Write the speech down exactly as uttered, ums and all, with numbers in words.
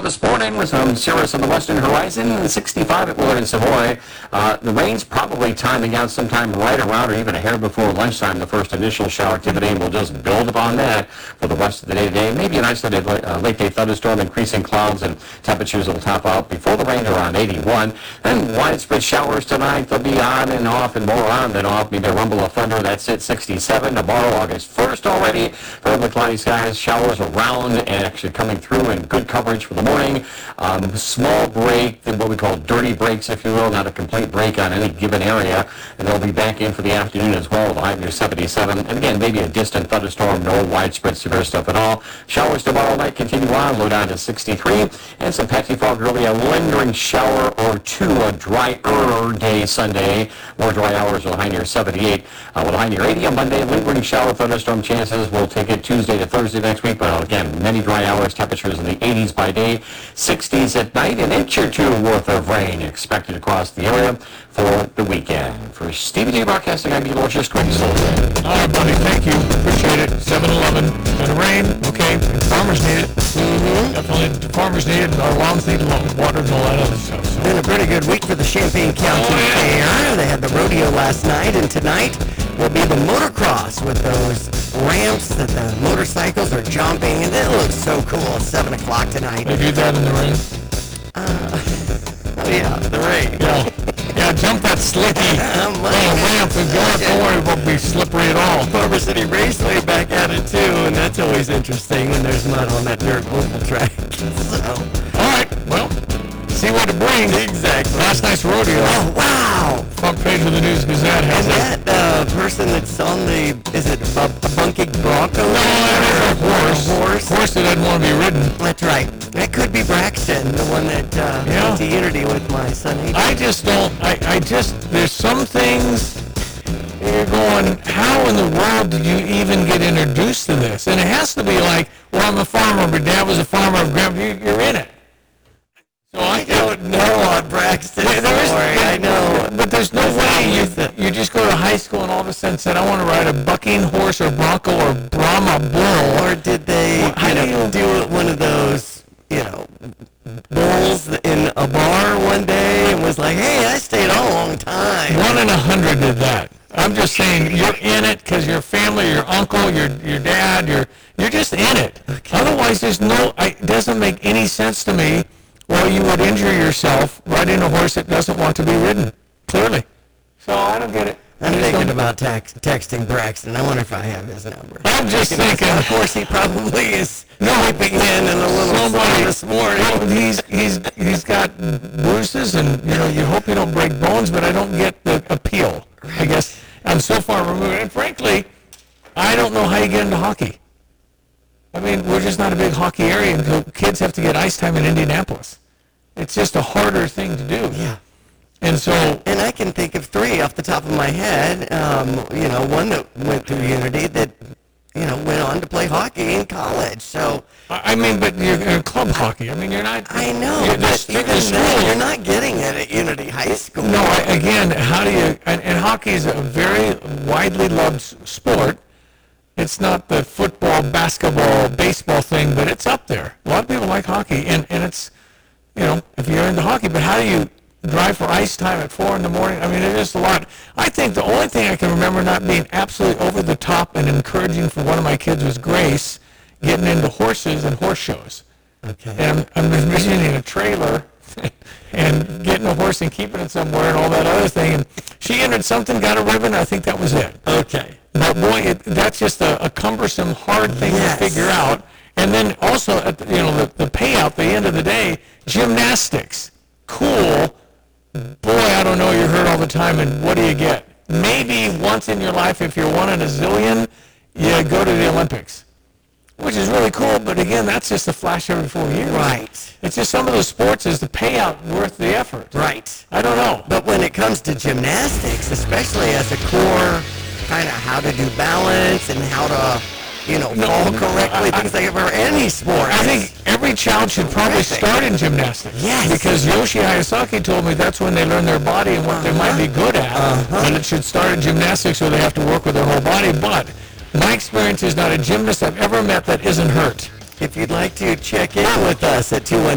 this morning with some cirrus on the western horizon, sixty-five at Willard and Savoy. Uh, the rain's probably timing out sometime right around or even a hair before lunchtime, the first initial shower activity, and we'll just build upon that for the rest of the day today. Maybe an isolated uh, late-day thunderstorm, increasing clouds, and temperatures will top out before the rain around eighty-one. Then widespread showers tonight. They'll be on and off and more on than off. Maybe a rumble of thunder. That's at sixty-seven. Tomorrow, August first already. Fairly cloudy skies, showers around and actually coming through, and good coverage for the morning. Um, small break, what we call dirty breaks, if you will, not a complete break on any given area. And they'll be back in for the afternoon as well, the high near seventy-seven. And again, maybe a distant thunderstorm, no widespread severe stuff at all. Showers tomorrow night continue on, low down to sixty-three. And some patchy fog early, a lingering shower or two, a drier day Sunday. More dry hours with a high near seventy-eight. Uh, with a high near eighty on Monday, lingering shower thunderstorm chances. We'll take it Tuesday to Thursday next week, but again, many dry hours, temperatures in the eighties by day, sixties at night, an inch or two worth of rain expected across the area for the weekend. For Stevie J Broadcasting, I'm Eloy Quick Sullivan. All right, buddy, thank you. Appreciate it. seven eleven. Gonna rain, okay. Farmers need it. Mm-hmm. Definitely, the farmers need it. Our lawns need water and all that other stuff. So. Been a pretty good week for the Champaign County Oh, yeah. Fair. They had the rodeo last night, and tonight will be the motocross with those ramps that the motorcycles are jumping, and it looks so cool at seven o'clock tonight. They do that in the rain? Uh, oh yeah, the rain. Yeah. Yeah, jump that slicky Uh, little my ramp and go up. Don't worry, it won't be slippery at all. Barber City Raceway back at it too, and that's always interesting when there's mud on that dirt oval track. So, All right, well, see what it brings. exactly. Last night's rodeo. Oh wow! Front page of the News Gazette has And it. that uh, person that's on the, is it a, a Bunkig Bronco? No, that is a horse. A horse? Horse that doesn't want to be ridden. That's right. That could be Braxton, the one that uh, Yeah. went to Unity with my son. Adrian. I just don't, I, I just, there's some things you're going, how in the world did you even get introduced to this? And it has to be like, well, I'm a farmer, but Dad was a farmer, grandpa, you- you're in it. So I I don't know on Braxton. There- there is- story. I know. But there's no way you, you just go to high school and all of a sudden said, I want to ride a bucking horse or bronco or Brahma bull. Or did they, Well, how you do know, you- do one of those, you know, bulls in a bar one day and was like, hey, I stayed on a long time. One in a hundred did that. I'm just saying, you're in it because your family, your uncle, your your dad, you're you're just in it. Otherwise, there's no. I, it doesn't make any sense to me why you would injure yourself riding a horse that doesn't want to be ridden. Clearly. So I don't get it. I'm I just thinking don't- about text, texting Braxton. I wonder if I have his number. I'm just thinking. Of course, he probably is sleeping in and a little Somebody slow this morning. Well, he's he's he's got bruises, and you know you hope you don't break bones, but I don't get the appeal. I guess I'm so far removed, and frankly, I don't know how you get into hockey. I mean, we're just not a big hockey area, and so kids have to get ice time in Indianapolis. It's just a harder thing to do. Yeah. And so, And I can think of three off the top of my head. Um, you know, one that went through Unity that, you know, went on to play hockey in college. So I I mean, but you're in club hockey. I mean, you're not. I know, You're, but the, even the then, school- you're not getting it at Unity High School. No, I, again, how do you, and, and hockey is a very widely loved s- sport. It's not the football, basketball, baseball thing, but it's up there. A lot of people like hockey, and, and it's, you know, if you're into hockey, but how do you drive for ice time at four in the morning? I mean, it is a lot. I think the only thing I can remember not being absolutely over the top and encouraging for one of my kids was Grace getting into horses and horse shows. Okay. And I'm, I'm envisioning a trailer and getting a horse and keeping it somewhere and all that other thing. And she entered something, got a ribbon. I think that was it. Okay. But boy, it, that's just a, a cumbersome, hard thing Yes. to figure out. And then also, at the, you know, the, the payout at the end of the day, gymnastics. Cool. Boy, I don't know, you're hurt all the time, and what do you get? Maybe once in your life, if you're one in a zillion, you go to the Olympics, which is really cool, but again, that's just a flash every four years. Right. It's just some of those sports is the payout worth the effort. Right. I don't know. But when it comes to gymnastics, especially as a core, kind of how to do balance and how to, you know, No, fall correctly, I- things like that for any sport. I think every child should probably Terrific. start in gymnastics. Yes. Because Yoshi Hayasaki told me that's when they learn their body and what they might be good at. Uh-huh. And it should start in gymnastics where they have to work with their whole body. But my experience is not a gymnast I've ever met that isn't hurt. If you'd like to check in with us at two one